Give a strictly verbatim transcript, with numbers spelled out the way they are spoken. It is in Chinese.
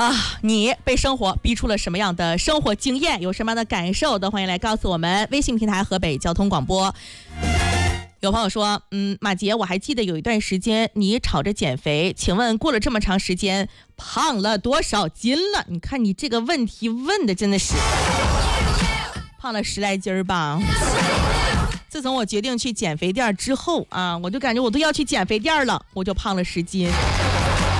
啊，你被生活逼出了什么样的生活经验？有什么样的感受？都欢迎来告诉我们。微信平台河北交通广播。有朋友说，嗯，马杰，我还记得有一段时间你吵着减肥，请问过了这么长时间，胖了多少斤了？你看你这个问题问的真的是，胖了十来斤儿吧。自从我决定去减肥店之后啊，我就感觉我都要去减肥店了，我就胖了十斤。